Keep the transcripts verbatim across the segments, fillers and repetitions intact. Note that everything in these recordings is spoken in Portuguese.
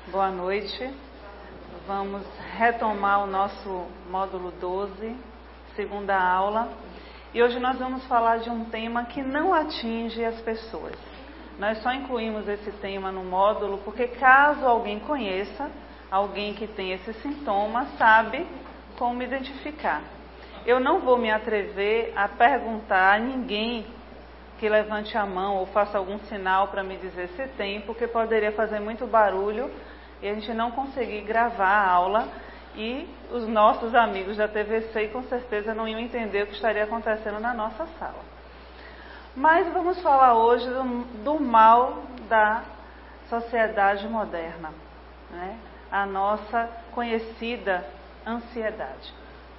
Boa noite. Vamos retomar o nosso módulo doze, segunda aula. E hoje nós vamos falar de um tema que não atinge as pessoas. Nós só incluímos esse tema no módulo porque caso alguém conheça, alguém que tem esse sintoma, sabe como identificar. Eu não vou me atrever a perguntar a ninguém que levante a mão ou faça algum sinal para me dizer se tem, porque poderia fazer muito barulho e a gente não conseguir gravar a aula e os nossos amigos da T V C com certeza não iam entender o que estaria acontecendo na nossa sala. Mas vamos falar hoje do, do mal da sociedade moderna, né? A nossa conhecida ansiedade.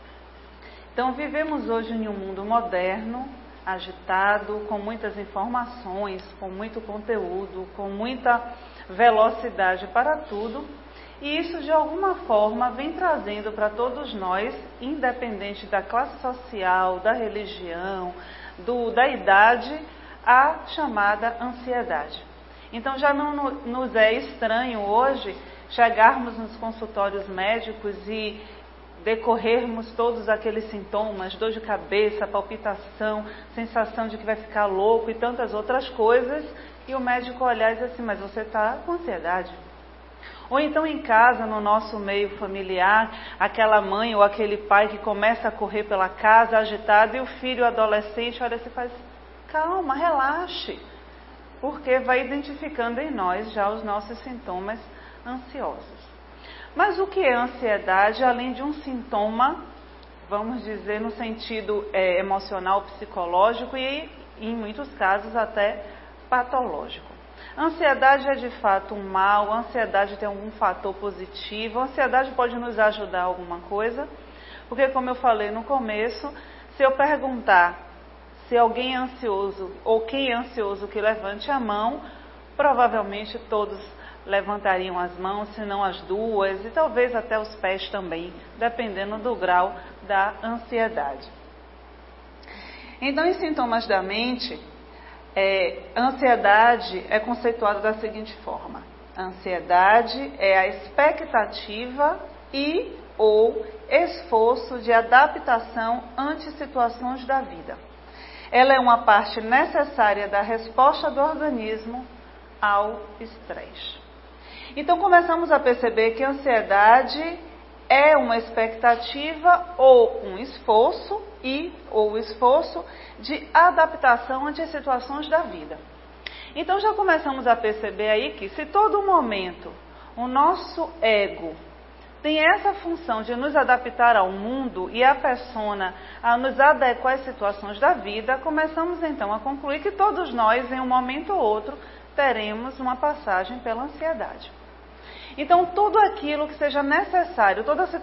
Então vivemos hoje em um mundo moderno, agitado, com muitas informações, com muito conteúdo, com muita velocidade para tudo, e isso de alguma forma vem trazendo para todos nós, independente da classe social, da religião, do, da idade, a chamada ansiedade. Então já não nos é estranho hoje chegarmos nos consultórios médicos e decorrermos todos aqueles sintomas, dor de cabeça, palpitação, sensação de que vai ficar louco e tantas outras coisas, e o médico olhar e dizer assim, mas você está com ansiedade. Ou então em casa, no nosso meio familiar, aquela mãe ou aquele pai que começa a correr pela casa agitado e o filho adolescente olha assim e faz, calma, relaxe, porque vai identificando em nós já os nossos sintomas ansiosos. Mas o que é ansiedade, além de um sintoma, vamos dizer, no sentido é, emocional, psicológico e, em muitos casos, até patológico? Ansiedade é de fato um mal, a ansiedade tem algum fator positivo, a ansiedade pode nos ajudar a alguma coisa, porque como eu falei no começo, se eu perguntar se alguém é ansioso ou quem é ansioso que levante a mão, provavelmente todos levantariam as mãos, se não as duas, e talvez até os pés também, dependendo do grau da ansiedade. Então, em sintomas da mente, é, a ansiedade é conceituada da seguinte forma. A ansiedade é a expectativa e ou esforço de adaptação ante situações da vida. Ela é uma parte necessária da resposta do organismo ao estresse. Então começamos a perceber que a ansiedade é uma expectativa ou um esforço e ou esforço de adaptação ante as situações da vida. Então já começamos a perceber aí que se todo momento o nosso ego tem essa função de nos adaptar ao mundo e a persona a nos adequar às situações da vida, começamos então a concluir que todos nós, em um momento ou outro, teremos uma passagem pela ansiedade. Então, tudo aquilo que seja necessário, toda